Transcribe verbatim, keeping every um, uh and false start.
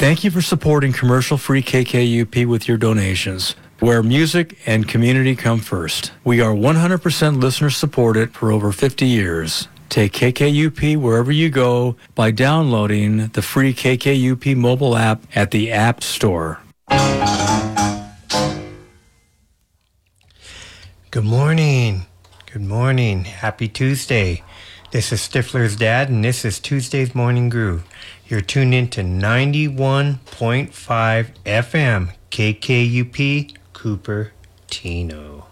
Thank you for supporting commercial-free K K U P with your donations, where music and community come first. We are one hundred percent listener-supported for over fifty years. Take K K U P wherever you go by downloading the free K K U P mobile app at the App Store. Good morning. Good morning. Happy Tuesday. This is Stifler's dad, and this is Tuesday's Morning Groove. You're tuned in to ninety-one point five F M, K K U P, Cupertino.